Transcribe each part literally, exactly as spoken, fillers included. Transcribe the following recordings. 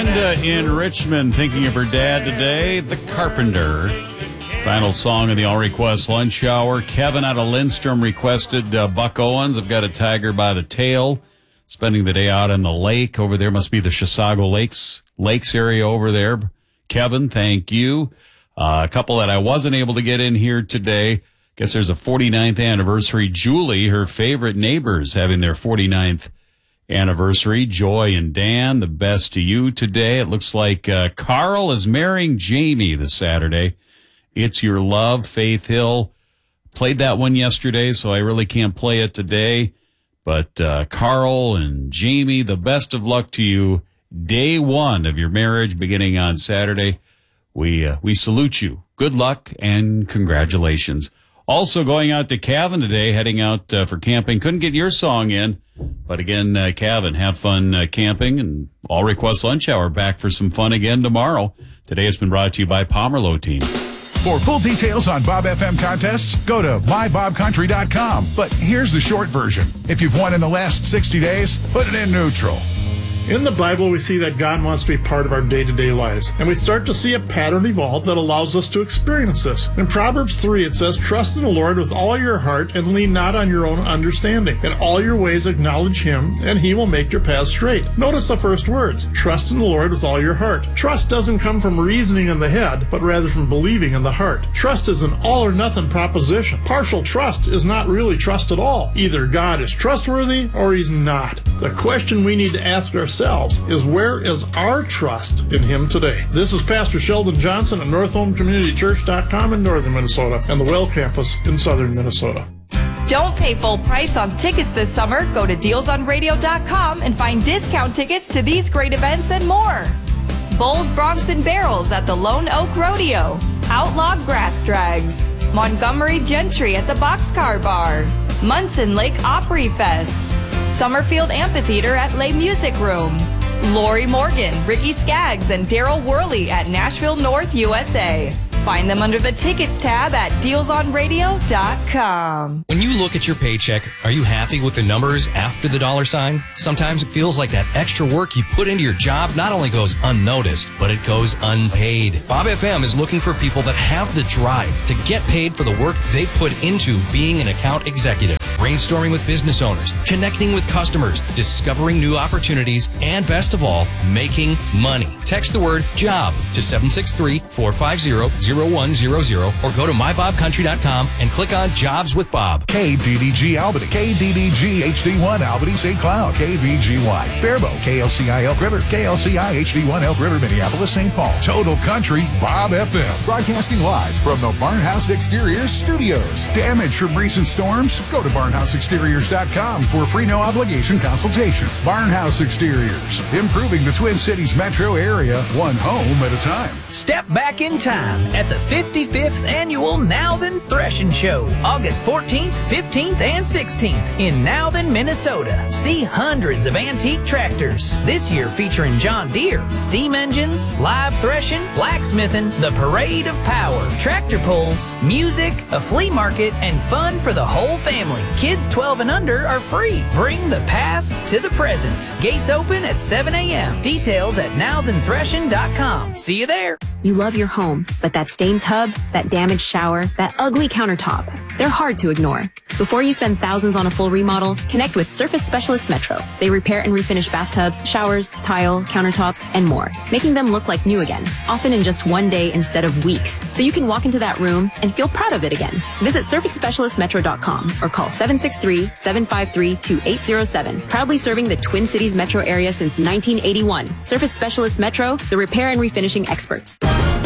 Brenda in Richmond thinking of her dad today, The Carpenter. Final song of the All Request Lunch Hour. Kevin out of Lindstrom requested uh, Buck Owens. I've got a tiger by the tail. Spending the day out in the lake over there. Must be the Chisago Lakes, Lakes area over there. Kevin, thank you. Uh, a couple that I wasn't able to get in here today. Guess there's a forty-ninth anniversary. Julie, her favorite neighbors, having their forty-ninth anniversary. Joy and Dan, the best to you today. It looks like uh, Carl is marrying Jamie this Saturday. It's Your Love, Faith Hill. Played that one yesterday, so I really can't play it today. But uh, Carl and Jamie, the best of luck to you. Day one of your marriage beginning on Saturday. We uh, we salute you. Good luck and congratulations. Also going out to Cavan today, heading out uh, for camping. Couldn't get your song in, but again, uh, Cavan, have fun uh, camping, and All Request Lunch Hour back for some fun again tomorrow. Today has been brought to you by Pomerleau Team. For full details on Bob F M contests, go to my bob country dot com. But here's the short version. If you've won in the last sixty days, put it in neutral. In the Bible, we see that God wants to be part of our day-to-day lives, and we start to see a pattern evolve that allows us to experience this. In Proverbs three, it says, "Trust in the Lord with all your heart and lean not on your own understanding. In all your ways acknowledge Him, and He will make your paths straight." Notice the first words, trust in the Lord with all your heart. Trust doesn't come from reasoning in the head, but rather from believing in the heart. Trust is an all-or-nothing proposition. Partial trust is not really trust at all. Either God is trustworthy or He's not. The question we need to ask ourselves is, where is our trust in Him today? This is Pastor Sheldon Johnson at North Home Community Church dot com in northern Minnesota and the Well Campus in southern Minnesota. Don't pay full price on tickets this summer. Go to deals on radio dot com and find discount tickets to these great events and more. Bulls, Broncs, and Barrels at the Lone Oak Rodeo. Outlaw Grass Drags. Montgomery Gentry at the Boxcar Bar. Munson Lake Opry Fest. Summerfield Amphitheater at Les Music Room. Lori Morgan, Ricky Skaggs, and Daryl Worley at Nashville North, U S A. Find them under the Tickets tab at deals on radio dot com. When you look at your paycheck, are you happy with the numbers after the dollar sign? Sometimes it feels like that extra work you put into your job not only goes unnoticed, but it goes unpaid. Bob F M is looking for people that have the drive to get paid for the work they put into being an account executive. Brainstorming with business owners, connecting with customers, discovering new opportunities, and best of all, making money. Text the word JOB to seven six three, four five zero, zero one zero zero or go to my bob country dot com and click on Jobs with Bob. K D D G Albany, K D D G H D one Albany Saint Cloud, K B G Y Faribault, K L C I Elk River, K L C I H D one Elk River, Minneapolis, Saint Paul. Total Country, Bob F M. Broadcasting live from the Barnhouse Exteriors Studios. Damage from recent storms? Go to barnhouse exteriors dot com for a free no obligation consultation. Barnhouse Exteriors, improving the Twin Cities metro area, one home at a time. Step back in time at the fifty-fifth Annual Now Then Threshing Show, August fourteenth, fifteenth, and sixteenth in Now Then, Minnesota. See hundreds of antique tractors, this year featuring John Deere, steam engines, live threshing, blacksmithing, the parade of power, tractor pulls, music, a flea market, and fun for the whole family. Kids twelve and under are free. Bring the past to the present. Gates open at seven a.m. Details at now then threshing dot com. See you there. You love your home, but that stained tub, that damaged shower, that ugly countertop, they're hard to ignore. Before you spend thousands on a full remodel, connect with Surface Specialist Metro. They repair and refinish bathtubs, showers, tile, countertops, and more, making them look like new again, often in just one day instead of weeks, so you can walk into that room and feel proud of it again. Visit surface specialist metro dot com or call seven six three, seven five three, two eight zero seven. Proudly serving the Twin Cities metro area since nineteen eighty-one. Surface Specialist Metro, the repair and refinishing experts.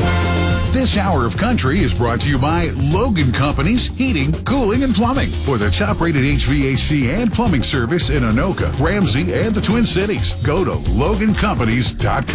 This hour of country is brought to you by Logan Companies Heating, Cooling, and Plumbing. For the top-rated H V A C and plumbing service in Anoka, Ramsey, and the Twin Cities, go to logan companies dot com.